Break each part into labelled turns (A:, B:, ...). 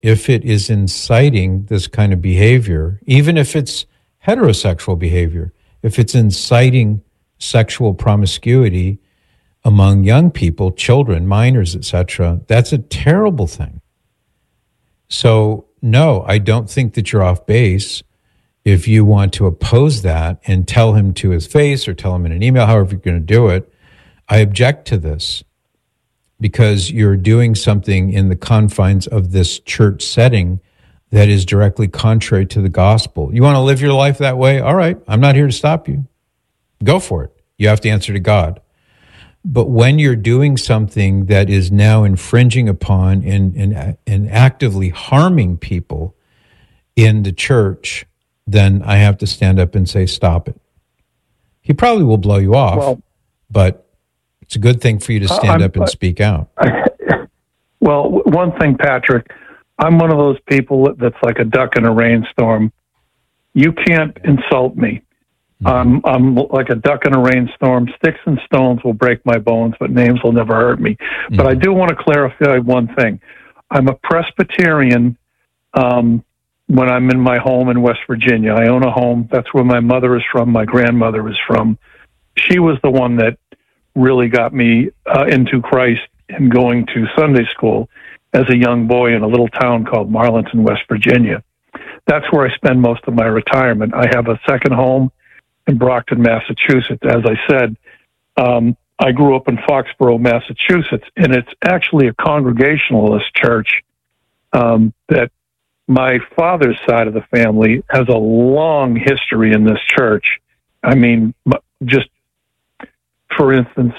A: if it is inciting this kind of behavior, even if it's heterosexual behavior, if it's inciting sexual promiscuity among young people, children, minors, etc., that's a terrible thing. So, no, I don't think that you're off base if you want to oppose that and tell him to his face or tell him in an email, however you're going to do it. I object to this because you're doing something in the confines of this church setting that is directly contrary to the gospel. You want to live your life that way? All right, I'm not here to stop you. Go for it. You have to answer to God. But when you're doing something that is now infringing upon and actively harming people in the church, then I have to stand up and say, stop it. He probably will blow you off, but it's a good thing for you to stand up and speak out.
B: Well, one thing, Patrick, I'm one of those people that's like a duck in a rainstorm. You can't insult me. I'm like a duck in a rainstorm. Sticks and stones will break my bones, but names will never hurt me. But I do want to clarify one thing. I'm a Presbyterian when I'm in my home in West Virginia. I own a home. That's where my mother is from. My grandmother is from. She was the one that really got me into Christ and going to Sunday school as a young boy in a little town called Marlinton, West Virginia. That's where I spend most of my retirement. I have a second home in Brockton, Massachusetts. As I said, I grew up in Foxborough, Massachusetts, and it's actually a Congregationalist church that my father's side of the family has a long history in this church. I mean, just for instance,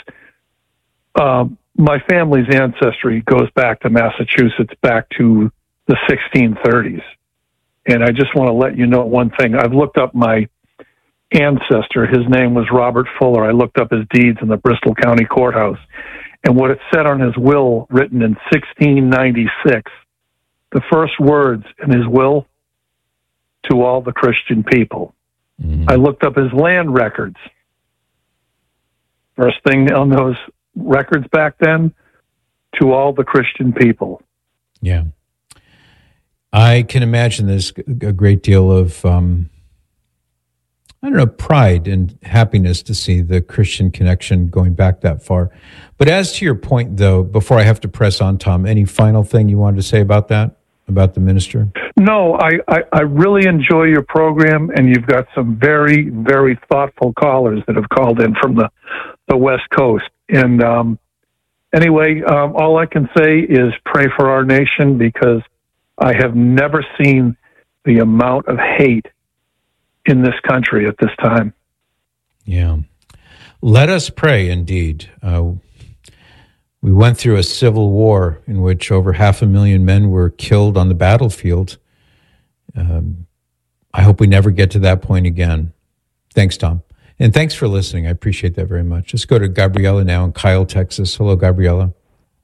B: my family's ancestry goes back to Massachusetts, back to the 1630s. And I just want to let you know one thing. I've looked up my ancestor. His name was Robert Fuller. I looked up his deeds in the Bristol County Courthouse. And what it said on his will, written in 1696, the first words in his will, to all the Christian people. I looked up his land records. First thing on those records back then, to all the Christian people.
A: Yeah. I can imagine there's a great deal of, pride and happiness to see the Christian connection going back that far. But as to your point, though, before I have to press on, Tom, any final thing you wanted to say about that, about the minister?
B: No, I really enjoy your program, and you've got some very, very thoughtful callers that have called in from the West Coast. And anyway, all I can say is pray for our nation, because I have never seen the amount of hate in this country at this time.
A: Yeah. Let us pray, indeed. We went through a civil war in which over 500,000 men were killed on the battlefield. I hope we never get to that point again. Thanks, Tom. And thanks for listening. I appreciate that very much. Let's go to Gabriella now in Kyle, Texas. Hello, Gabriella.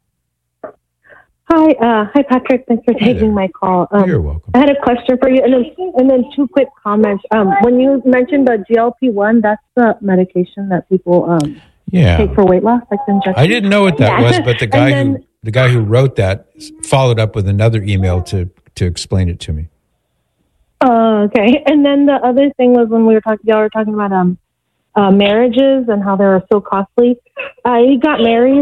C: Hi, Patrick. Thanks for taking my call.
A: You're welcome.
C: I had a question for you, and then two quick comments. When you mentioned the GLP-1, that's the medication that people take for weight loss, like the injection.
A: I didn't know what that was, but the guy who wrote that followed up with another email to explain it to me.
C: Okay. And then the other thing was when y'all were talking about marriages and how they were so costly. I got married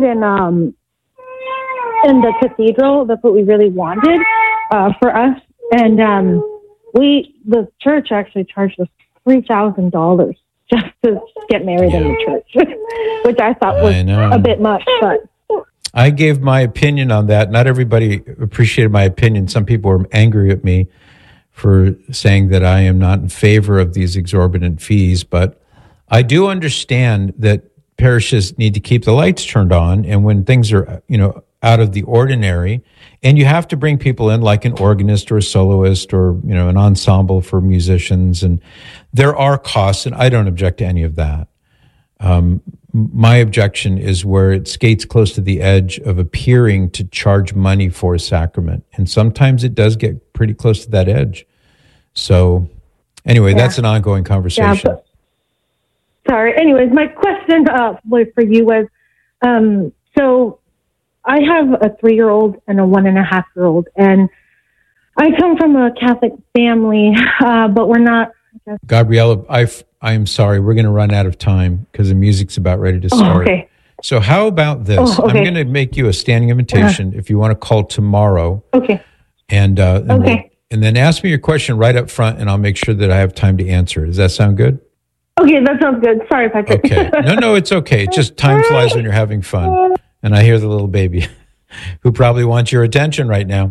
C: in the cathedral. That's what we really wanted for us. And the church actually charged us $3,000 just to get married in the church, which I thought was a bit much. But
A: I gave my opinion on that. Not everybody appreciated my opinion. Some people were angry at me for saying that I am not in favor of these exorbitant fees, but I do understand that parishes need to keep the lights turned on, and when things are, out of the ordinary, and you have to bring people in like an organist or a soloist or, an ensemble for musicians, and there are costs, and I don't object to any of that. My objection is where it skates close to the edge of appearing to charge money for a sacrament. And sometimes it does get pretty close to that edge. So anyway, that's an ongoing conversation.
C: Yeah, sorry. Anyways, my question for you was, so I have a 3-year-old and a 1.5-year-old, and I come from a Catholic family, but we're not.
A: Gabriella, I'm sorry. We're going to run out of time because the music's about ready to start.
C: Oh, okay.
A: So how about this?
C: Oh, okay.
A: I'm going to make you a standing invitation if you want to call tomorrow.
C: Okay.
A: And then ask me your question right up front, and I'll make sure that I have time to answer it. Does that sound good?
C: Okay, that sounds good. Sorry, Patrick.
A: Okay. No, it's okay. It's just time flies when you're having fun. And I hear the little baby who probably wants your attention right now.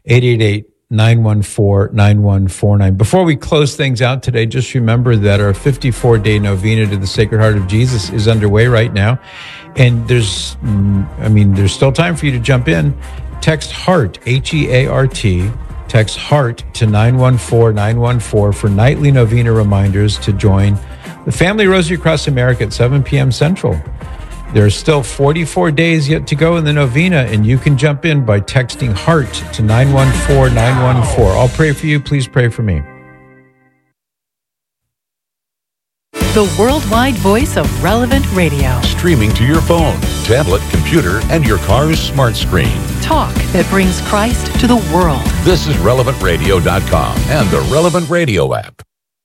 A: 888-914-9149. Before we close things out today, just remember that our 54-day novena to the Sacred Heart of Jesus is underway right now. And there's still time for you to jump in. Text HEART, HEART, text HEART to 914-914 for nightly novena reminders to join the Family Rosary Across America at 7 p.m. Central. There are still 44 days yet to go in the novena, and you can jump in by texting HEART to 914-914. I'll pray for you. Please pray for me.
D: The worldwide voice of Relevant Radio.
E: Streaming to your phone, tablet, computer, and your car's smart screen.
D: Talk that brings Christ to the world.
E: This is RelevantRadio.com and the Relevant Radio app.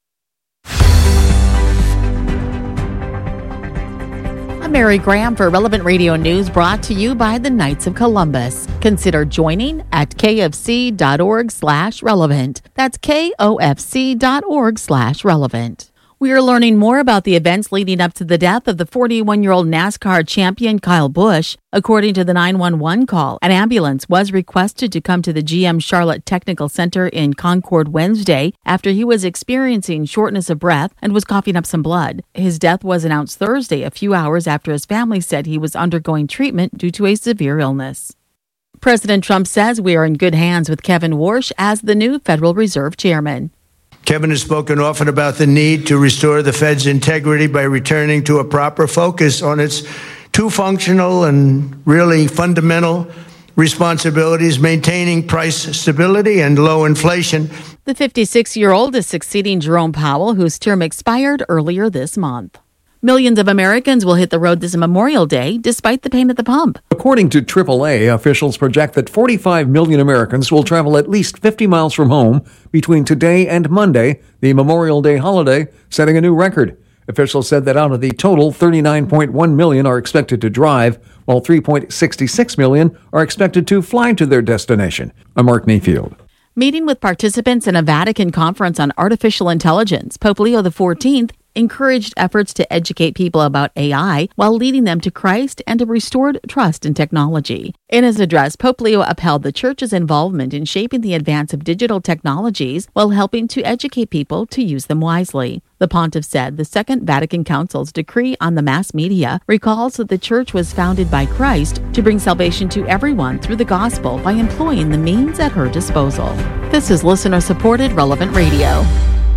F: I'm Mary Graham for Relevant Radio News, brought to you by the Knights of Columbus. Consider joining at kfc.org/relevant. That's kofc.org/relevant. We are learning more about the events leading up to the death of the 41-year-old NASCAR champion Kyle Busch. According to the 911 call, an ambulance was requested to come to the GM Charlotte Technical Center in Concord Wednesday after he was experiencing shortness of breath and was coughing up some blood. His death was announced Thursday, a few hours after his family said he was undergoing treatment due to a severe illness. President Trump says we are in good hands with Kevin Warsh as the new Federal Reserve Chairman.
G: Kevin has spoken often about the need to restore the Fed's integrity by returning to a proper focus on its two functional and really fundamental responsibilities, maintaining price stability and low inflation.
F: The 56-year-old is succeeding Jerome Powell, whose term expired earlier this month. Millions of Americans will hit the road this Memorial Day despite the pain at the pump.
H: According to AAA, officials project that 45 million Americans will travel at least 50 miles from home between today and Monday, the Memorial Day holiday, setting a new record. Officials said that out of the total, 39.1 million are expected to drive, while 3.66 million are expected to fly to their destination. I'm Mark Mayfield.
F: Meeting with participants in a Vatican conference on artificial intelligence, Pope Leo XIV encouraged efforts to educate people about AI while leading them to Christ and a restored trust in technology. In his address, Pope Leo upheld the Church's involvement in shaping the advance of digital technologies while helping to educate people to use them wisely. The pontiff said the Second Vatican Council's decree on the mass media recalls that the Church was founded by Christ to bring salvation to everyone through the gospel by employing the means at her disposal. This is listener-supported Relevant Radio.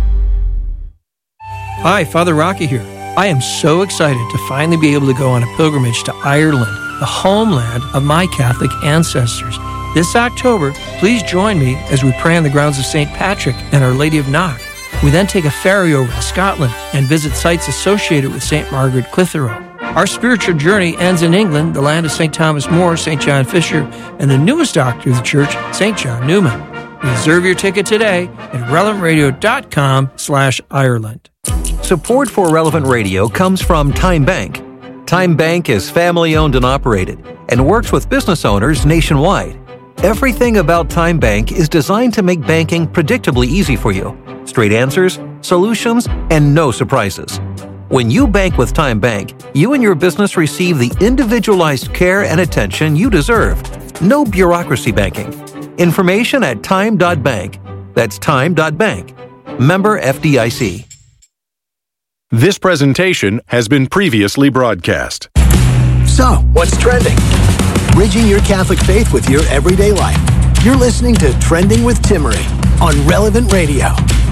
I: Hi, Father Rocky here. I am so excited to finally be able to go on a pilgrimage to Ireland, the homeland of my Catholic ancestors. This October, please join me as we pray on the grounds of St. Patrick and Our Lady of Knock. We then take a ferry over to Scotland and visit sites associated with St. Margaret Clitheroe. Our spiritual journey ends in England, the land of St. Thomas More, St. John Fisher, and the newest doctor of the Church, St. John Newman. Reserve your ticket today at relevantradio.com/Ireland.
J: Support for Relevant Radio comes from Time Bank. Time Bank is family-owned and operated and works with business owners nationwide. Everything about Time Bank is designed to make banking predictably easy for you. Straight answers, solutions, and no surprises. When you bank with Time Bank, you and your business receive the individualized care and attention you deserve. No bureaucracy banking. Information at time.bank. That's time.bank. Member FDIC.
K: This presentation has been previously broadcast.
L: So, what's trending? Bridging your Catholic faith with your everyday life. You're listening to Trending with Timmerie on Relevant Radio.